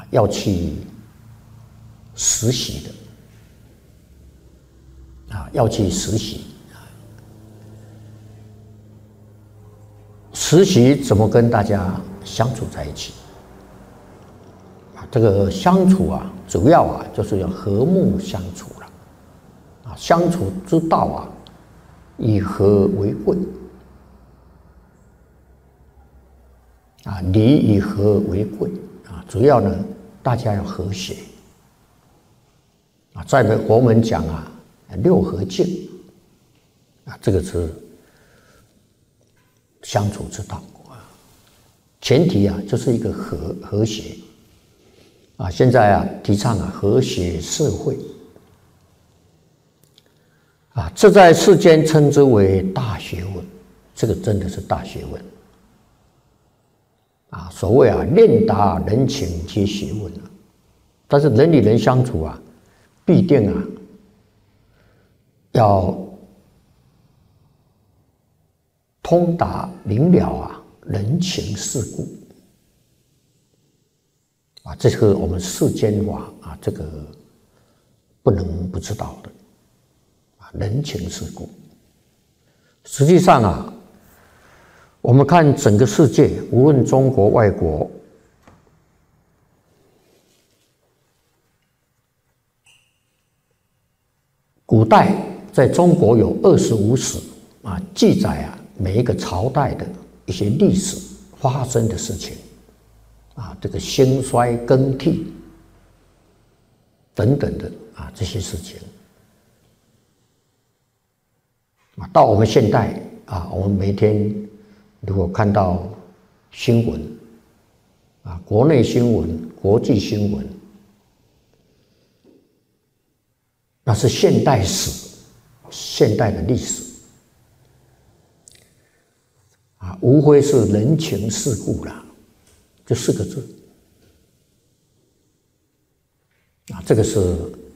要去实习的要去实习。实习怎么跟大家相处在一起？这个相处主要就是要和睦相处了。相处之道以和为贵礼以和为贵主要呢，大家要和谐在佛门讲六和敬这个是相处之道前提就是一个和谐现在提倡和谐社会这在世间称之为大学问，这个真的是大学问所谓练达人情皆学问但是人与人相处必定要通达明了人情世故这是我们世间法这个不能不知道的人情世故。实际上我们看整个世界，无论中国外国，古代在中国有25史记载每一个朝代的一些历史发生的事情这个兴衰更替等等的这些事情到我们现代我们每天如果看到新闻国内新闻、国际新闻，那是现代史、现代的历史无非是人情世故啦，就4个字这个是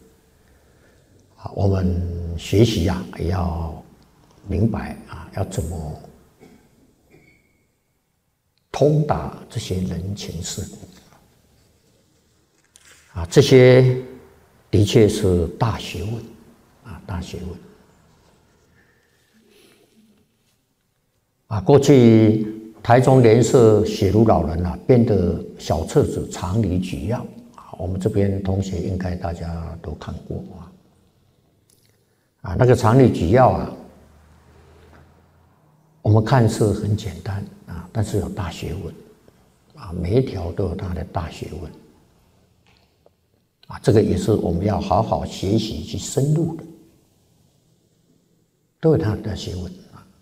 我们学习也要明白要怎么通达这些人情世故这些的确是大学问大学问过去台中联社写如老人编的小册子《常理举要》我们这边同学应该大家都看过那个《常理举要》我们看似很简单但是有大学问每一条都有它的大学问这个也是我们要好好学习去深入的，都有它的学问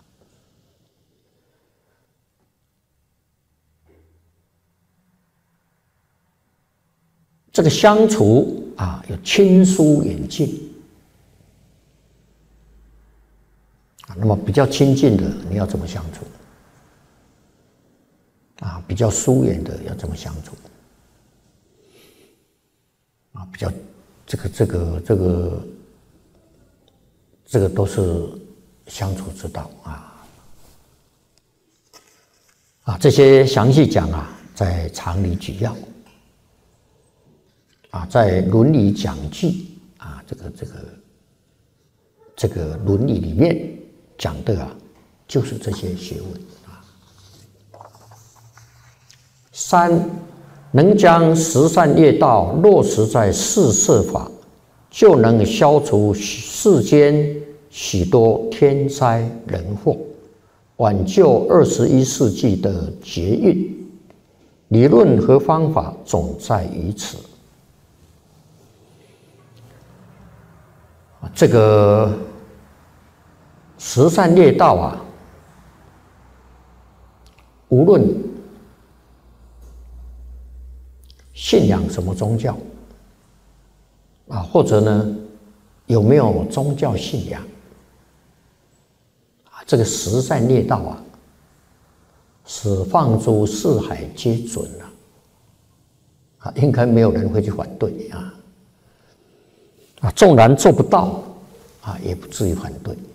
这个相处有亲疏远近那么比较亲近的你要怎么相处比较疏远的要怎么相处比较这个都是相处之道这些详细讲在《常理举要》在《伦理讲记》这个伦理里面讲的就是这些学问3能将十善业道落实在世社法，就能消除世间许多天灾人祸，挽救21世纪的劫运。理论和方法总在于此。这个十善业道无论信仰什么宗教或者呢有没有宗教信仰这个十善业道是放诸四海皆准应该没有人会去反对纵然做不到也不至于反对。